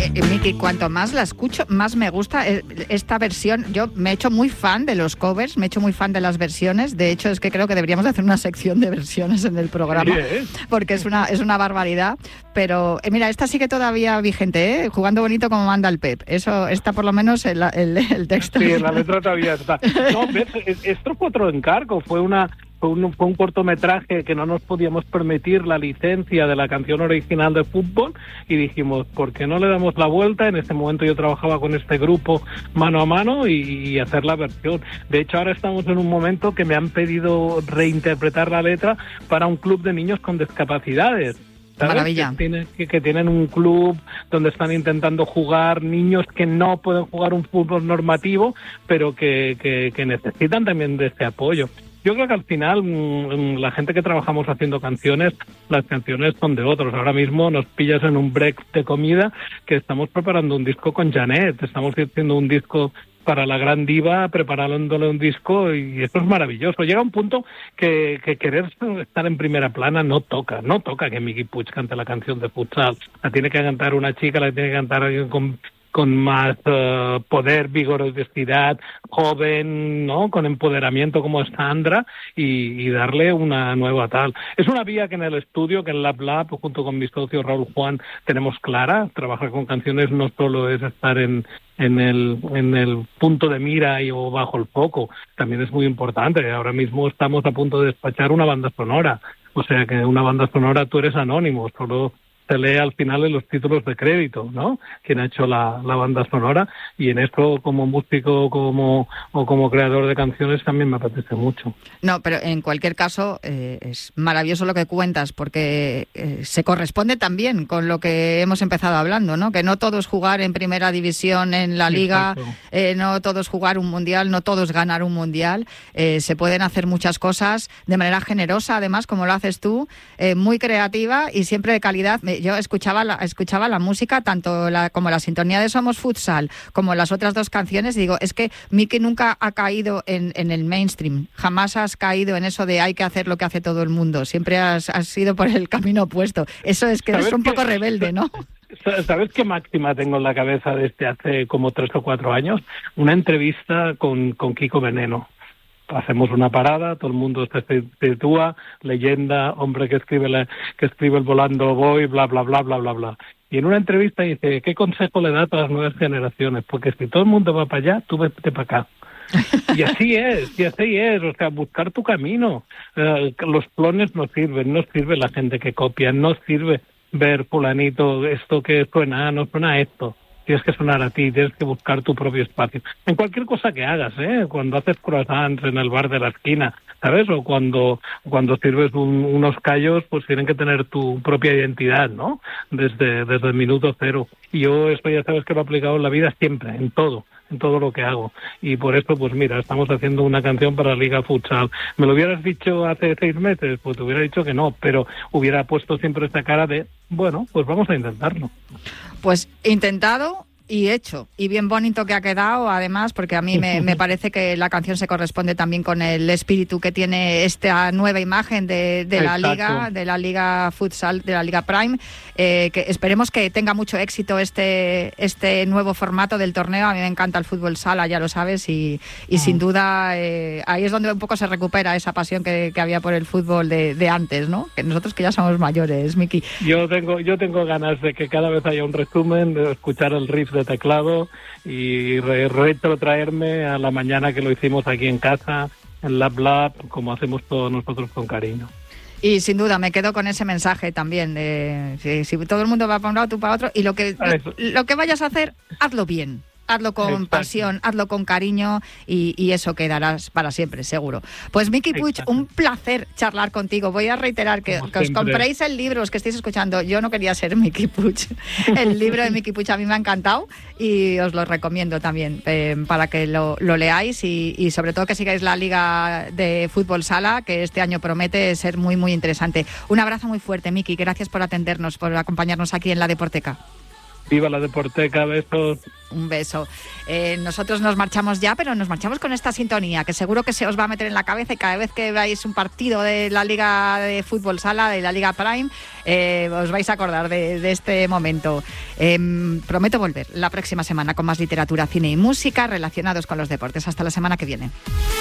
Miki, cuanto más la escucho, más me gusta esta versión. Yo me he hecho muy fan de los covers, me he hecho muy fan de las versiones. De hecho, es que creo que deberíamos hacer una sección de versiones en el programa, porque es una barbaridad. Pero mira, esta sigue todavía vigente, ¿eh? Jugando bonito como manda el Pep. Eso está por lo menos el texto. Sí, la letra todavía está. No, ¿ves? Esto fue otro encargo, fue un cortometraje que no nos podíamos permitir la licencia de la canción original de fútbol y dijimos, ¿por qué no le damos la vuelta? En ese momento yo trabajaba con este grupo mano a mano y hacer la versión. De hecho, ahora estamos en un momento que me han pedido reinterpretar la letra para un club de niños con discapacidades. ¿Sabes? Maravilla. Que tienen un club donde están intentando jugar niños que no pueden jugar un fútbol normativo, pero que necesitan también de este apoyo. Yo creo que al final la gente que trabajamos haciendo canciones, las canciones son de otros. Ahora mismo nos pillas en un break de comida que estamos preparando un disco con Janet, estamos haciendo un disco para la gran diva, preparándole un disco, y esto es maravilloso. Llega un punto que querer estar en primera plana no toca que Miki Puig cante la canción de futsal. La tiene que cantar una chica, la tiene que cantar alguien con más poder, vigorosidad, joven, ¿no? Con empoderamiento como es Sandra, y darle una nueva tal. Es una vía que en el estudio, que en Lab, junto con mi socio Raúl Juan, tenemos clara. Trabajar con canciones no solo es estar en el punto de mira o bajo el foco, también es muy importante. Ahora mismo estamos a punto de despachar una banda sonora, o sea que una banda sonora tú eres anónimo, solo se lee al final en los títulos de crédito, ¿no? Quien ha hecho la banda sonora, y en esto como músico como creador de canciones también me apetece mucho. No, pero en cualquier caso es maravilloso lo que cuentas, porque se corresponde también con lo que hemos empezado hablando, ¿no? Que no todo es jugar en primera división en la liga, no todo es jugar un mundial, no todo es ganar un mundial. Se pueden hacer muchas cosas de manera generosa, además, como lo haces tú, muy creativa y siempre de calidad. Yo escuchaba la música, tanto como la sintonía de Somos Futsal, como las otras dos canciones, y digo, es que Miki nunca ha caído en el mainstream, jamás has caído en eso de hay que hacer lo que hace todo el mundo, siempre has ido por el camino opuesto. Eso es que eres un poco rebelde, ¿no? ¿Sabes qué máxima tengo en la cabeza desde hace como 3 o 4 años? Una entrevista con Kiko Veneno. Hacemos una parada, todo el mundo se sitúa, leyenda, hombre que escribe el Volando Voy, bla, bla, bla, bla, bla, bla. Y en una entrevista dice, ¿qué consejo le da a las nuevas generaciones? Porque si todo el mundo va para allá, tú vete para acá. Y así es, o sea, buscar tu camino. Los clones no sirve la gente que copia, no sirve ver fulanito, esto que suena, no suena esto. Tienes que sonar a ti, tienes que buscar tu propio espacio. En cualquier cosa que hagas, cuando haces croissants en el bar de la esquina, ¿sabes? O cuando sirves unos callos, pues tienen que tener tu propia identidad, ¿no? Desde el minuto cero. Y yo esto ya sabes que lo he aplicado en la vida siempre, en todo lo que hago. Y por eso, pues mira, estamos haciendo una canción para la Liga Futsal. ¿Me lo hubieras dicho hace 6 meses? Pues te hubiera dicho que no, pero hubiera puesto siempre esta cara de, bueno, pues vamos a intentarlo. Pues intentado y hecho, y bien bonito que ha quedado, además, porque a mí me parece que la canción se corresponde también con el espíritu que tiene esta nueva imagen de la Liga Futsal, de la Liga Prime, que esperemos que tenga mucho éxito este nuevo formato del torneo. A mí me encanta el fútbol sala, ya lo sabes, y sin duda ahí es donde un poco se recupera esa pasión que había por el fútbol de antes, ¿no? Que nosotros que ya somos mayores, Miki. Yo tengo ganas de que cada vez haya un resumen, de escuchar el riff de teclado y retrotraerme a la mañana que lo hicimos aquí en casa, en Lab, como hacemos todos nosotros con cariño. Y sin duda me quedo con ese mensaje también de si todo el mundo va para un lado, tú para otro, y lo que vayas a hacer, hazlo bien. Hazlo con pasión, hazlo con cariño, y eso quedarás para siempre, seguro. Pues Miki Puig, un placer charlar contigo. Voy a reiterar que os compréis el libro, los que estéis escuchando. Yo no quería ser Miki Puig. El libro de Miki Puig a mí me ha encantado y os lo recomiendo también para que lo leáis y sobre todo que sigáis la Liga de Fútbol Sala, que este año promete ser muy, muy interesante. Un abrazo muy fuerte, Miki. Gracias por atendernos, por acompañarnos aquí en La Deporteca. Viva la Deporteca, besos. Un beso. Nosotros nos marchamos ya, pero nos marchamos con esta sintonía, que seguro que se os va a meter en la cabeza, y cada vez que veáis un partido de la Liga de Fútbol Sala, de la Liga Prime, os vais a acordar de este momento. Prometo volver la próxima semana con más literatura, cine y música relacionados con los deportes. Hasta la semana que viene.